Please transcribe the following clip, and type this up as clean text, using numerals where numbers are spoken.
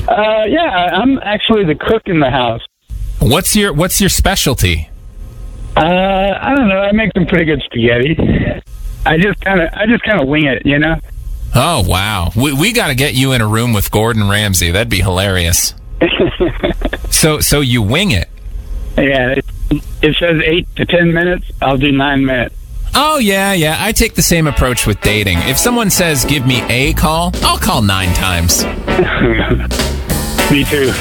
Yeah, I'm actually the cook in the house. What's your specialty? I don't know. I make some pretty good spaghetti. I just kind of wing it, you know. Oh wow, we got to get you in a room with Gordon Ramsay. That'd be hilarious. So you wing it? Yeah, it says 8 to 10 minutes. I'll do 9 minutes. Oh yeah. I take the same approach with dating. If someone says give me a call, I'll call 9 times. Me too.